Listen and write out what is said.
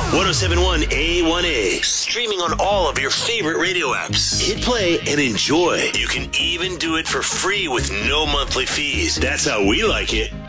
1071 A1A. Streaming on all of your favorite radio apps. Hit play and enjoy. You can even do it for free with no monthly fees. That's how we like it.